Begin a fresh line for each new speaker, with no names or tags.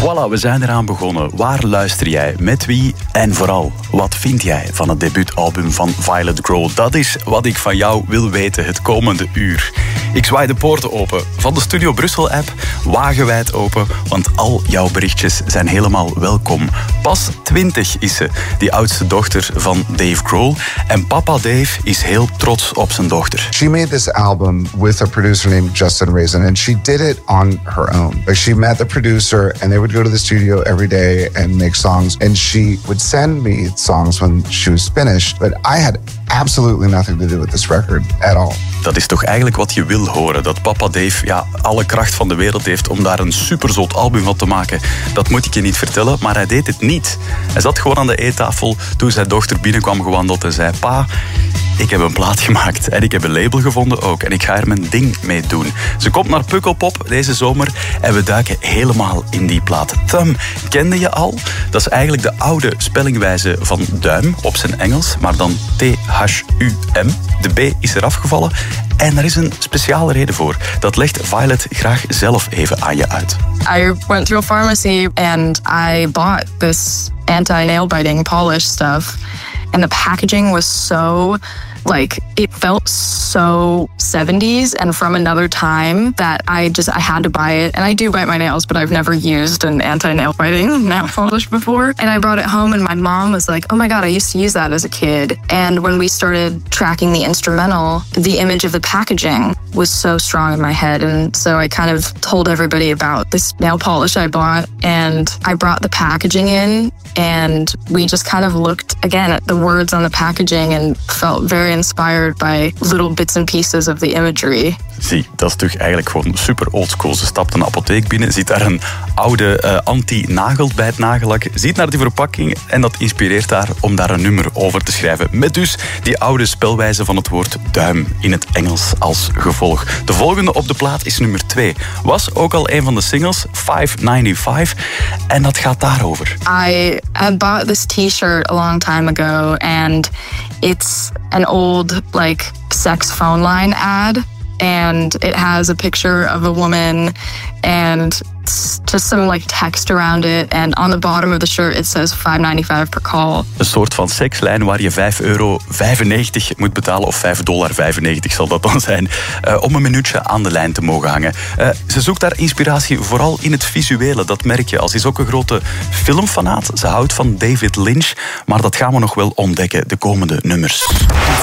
Voilà, we zijn eraan begonnen. Waar luister jij? Met wie? En vooral, wat vind jij van het debuutalbum van Violet Grohl? Dat is wat ik van jou wil weten het komende uur. Ik zwaai de poorten open van de Studio Brussel-app, wagenwijd open, want al jouw berichtjes zijn helemaal welkom. Pas 20 is ze, die oudste dochter van Dave Grohl. En papa Dave is heel trots op zijn dochter.
She made this album with a producer named Justin Raisin, and she did it on her own. Like, she met the producer, and they would go to the studio every day and make songs, and she would send me songs when she was finished, but I had absolutely nothing to do with this record at all.
Dat is toch eigenlijk wat je wil horen. Dat papa Dave alle kracht van de wereld heeft om daar een superzot album van te maken. Dat moet ik je niet vertellen, maar hij deed het niet. Hij zat gewoon aan de eettafel toen zijn dochter binnenkwam gewandeld en zei: pa, ik heb een plaat gemaakt en ik heb een label gevonden ook. En ik ga er mijn ding mee doen. Ze komt naar Pukkelpop deze zomer en we duiken helemaal in die plaat. Thumb kende je al. Dat is eigenlijk de oude spellingwijze van duim op zijn Engels, maar dan T-H-U-M. De B is eraf gevallen. En er is een speciale reden voor. Dat legt Violet graag zelf even aan je uit.
I went to a pharmacy and I bought this anti-nail-biting polish stuff. And the packaging was so, it felt so 70s and from another time that I had to buy it. And I do bite my nails, but I've never used an anti-nail biting nail polish before. And I brought it home and my mom was like, oh my God, I used to use that as a kid. And when we started tracking the instrumental, the image of the packaging was so strong in my head. And so I kind of told everybody about this nail polish I bought, and I brought the packaging in, and we just kind of looked again at the words on the packaging and felt very inspired by little bits and pieces of the imagery.
Zie, dat is toch eigenlijk gewoon super oldschool. Ze stapt een apotheek binnen, ziet daar een oude anti-nagelbijtnagellak, ziet naar die verpakking en dat inspireert haar om daar een nummer over te schrijven. Met dus die oude spelwijze van het woord duim in het Engels als gevolg. De volgende op de plaat is nummer 2. Was ook al een van de singles, 595. En dat gaat daarover.
I had bought this t-shirt a long time ago and it's an old sex phone line ad. And it has a picture of a woman and just some text around it. And on the bottom of the shirt it says $5.95 per call.
Een soort van sekslijn waar je €5,95 moet betalen, of $5,95 zal dat dan zijn, om een minuutje aan de lijn te mogen hangen. Ze zoekt daar inspiratie vooral in het visuele, dat merk je. Ze is ook een grote filmfanaat. Ze houdt van David Lynch, maar dat gaan we nog wel ontdekken de komende nummers.